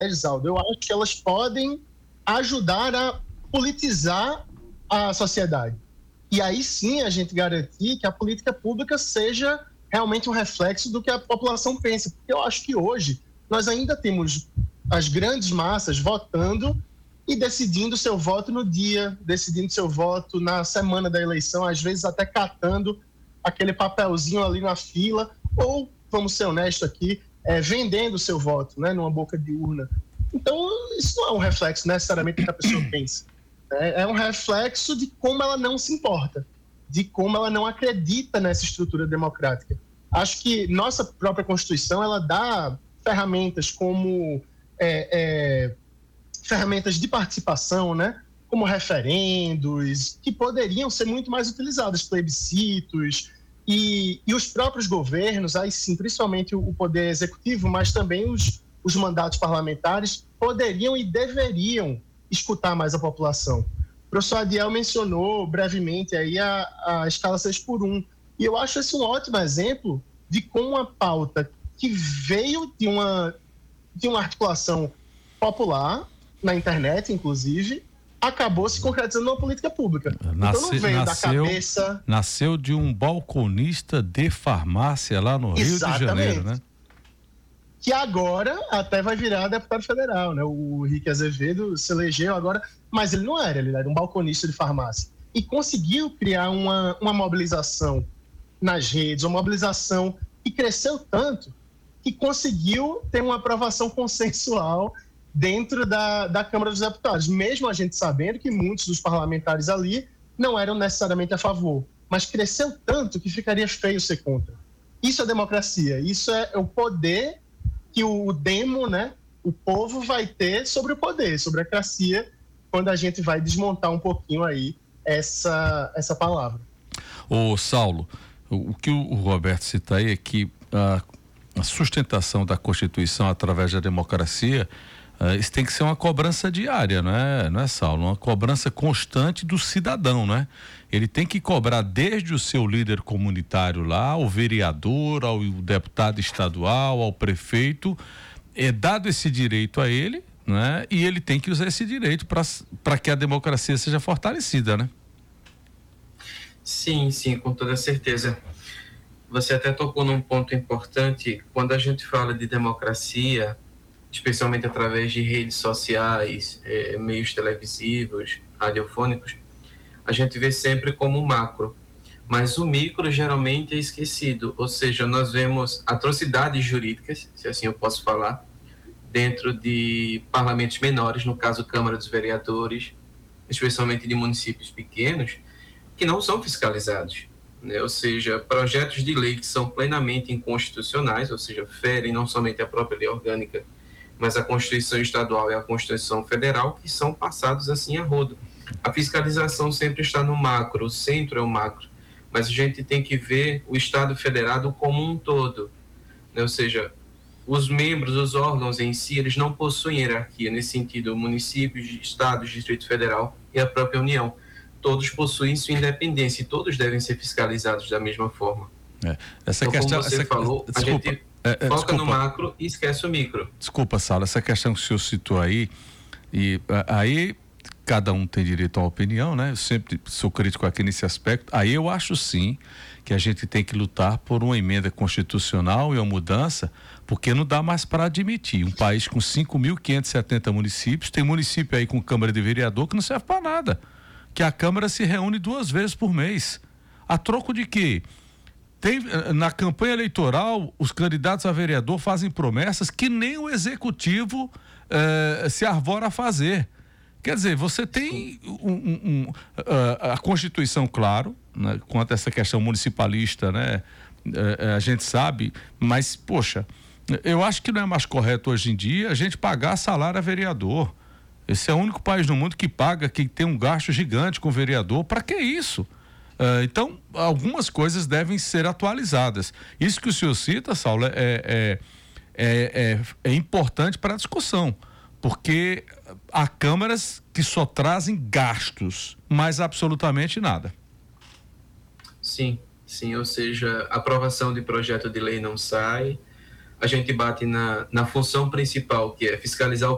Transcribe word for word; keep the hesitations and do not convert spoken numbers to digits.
Aldo, eu acho que elas podem ajudar a politizar a sociedade. E aí sim a gente garantir que a política pública seja realmente um reflexo do que a população pensa. Porque eu acho que hoje nós ainda temos as grandes massas votando e decidindo seu voto no dia, decidindo seu voto na semana da eleição, às vezes até catando aquele papelzinho ali na fila, ou, vamos ser honestos aqui, é, vendendo seu voto, né, numa boca de urna. Então, isso não é um reflexo necessariamente do que a pessoa pensa. Né? É um reflexo de como ela não se importa, de como ela não acredita nessa estrutura democrática. Acho que nossa própria Constituição, ela dá ferramentas como é, é, ferramentas de participação, né? Como referendos, que poderiam ser muito mais utilizadas, plebiscitos, e, e os próprios governos, aí sim, principalmente o poder executivo, mas também os, os mandatos parlamentares, poderiam e deveriam escutar mais a população. O professor Adiel mencionou brevemente aí a, a escala seis por um, e eu acho esse um ótimo exemplo de como uma pauta que veio de uma, de uma articulação popular, na internet, inclusive, acabou se concretizando numa política pública. Nasce, então não veio nasceu, da cabeça... Nasceu de um balconista de farmácia lá no Rio Exatamente. de Janeiro, né? Que agora até vai virar deputado federal, né? O Henrique Azevedo se elegeu agora, mas ele não era, ele era um balconista de farmácia. E conseguiu criar uma, uma mobilização nas redes, uma mobilização que cresceu tanto que conseguiu ter uma aprovação consensual dentro da, da Câmara dos Deputados, mesmo a gente sabendo que muitos dos parlamentares ali não eram necessariamente a favor, mas cresceu tanto que ficaria feio ser contra. Isso é democracia, isso é o poder que o demo, né, o povo vai ter sobre o poder, sobre a cracia, quando a gente vai desmontar um pouquinho aí essa, essa palavra. Ô Saulo, o, o que o Roberto cita aí é que a, a sustentação da Constituição através da democracia, Uh, isso tem que ser uma cobrança diária, não é, não é, Saulo? Uma cobrança constante do cidadão, não é? Ele tem que cobrar desde o seu líder comunitário lá, ao vereador, ao deputado estadual, ao prefeito, é dado esse direito a ele, não é? E ele tem que usar esse direito para que a democracia seja fortalecida, né? Sim, sim, com toda certeza. Você até tocou num ponto importante, quando a gente fala de democracia, especialmente através de redes sociais, eh, meios televisivos, radiofônicos, a gente vê sempre como macro, mas o micro geralmente é esquecido, ou seja, nós vemos atrocidades jurídicas, se assim eu posso falar, dentro de parlamentos menores, no caso Câmara dos Vereadores, especialmente de municípios pequenos, que não são fiscalizados, né? Ou seja, projetos de lei que são plenamente inconstitucionais, ou seja, ferem não somente a própria lei orgânica, mas a Constituição Estadual e a Constituição Federal, que são passados assim a rodo. A fiscalização sempre está no macro, o centro é o macro, mas a gente tem que ver o Estado federado como um todo, né? Ou seja, os membros, os órgãos em si, eles não possuem hierarquia, nesse sentido, municípios, estados, Distrito Federal e a própria União. Todos possuem sua independência e todos devem ser fiscalizados da mesma forma. É. Essa então, questão, como você essa, falou, desculpa. a gente É, é, foca desculpa. no macro e esquece o micro. Desculpa, Saulo, essa questão que o senhor citou aí, e aí cada um tem direito a uma opinião, né? Eu sempre sou crítico aqui nesse aspecto. Aí eu acho sim que a gente tem que lutar por uma emenda constitucional e uma mudança, porque não dá mais para admitir. Um país com cinco mil quinhentos e setenta municípios, tem município aí com Câmara de Vereador que não serve para nada, que a Câmara se reúne duas vezes por mês. A troco de quê? Tem, na campanha eleitoral, os candidatos a vereador fazem promessas que nem o executivo eh, se arvora a fazer. Quer dizer, você tem um, um, um, uh, a Constituição, claro, né, quanto a essa questão municipalista, né, uh, a gente sabe, mas, poxa, eu acho que não é mais correto hoje em dia a gente pagar salário a vereador. Esse é o único país no mundo que paga, que tem um gasto gigante com vereador. Para que isso? Uh, então, algumas coisas devem ser atualizadas. Isso que o senhor cita, Saulo, é, é, é, é, é importante para a discussão, porque há câmaras que só trazem gastos, mas absolutamente nada. Sim, sim, ou seja, a aprovação de projeto de lei não sai, a gente bate na, na função principal, que é fiscalizar o